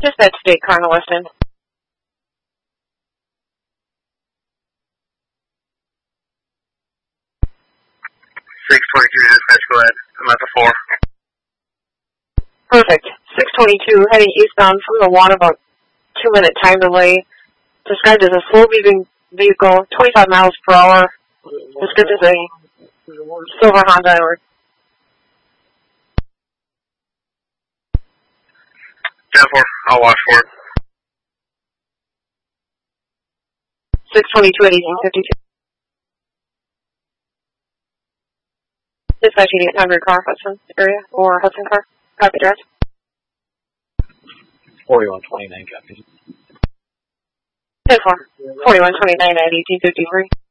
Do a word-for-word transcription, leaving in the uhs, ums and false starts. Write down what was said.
Dispatch State car on the west end. six twenty-two, dispatch, go ahead. I'm at the four. Perfect. six twenty-two, heading eastbound from the one, about two minute time delay. Described as a slow-moving vehicle, twenty-five miles per hour. Described as a silver Honda or ten four, I'll watch for it. six twenty-two at eighteen fifty-two. Dispatch eighty-eight hundred car, Hudson area, or Hudson car. Copy address. forty-one twenty-nine, copy. ten four. forty-one twenty-nine at eighteen fifty-three.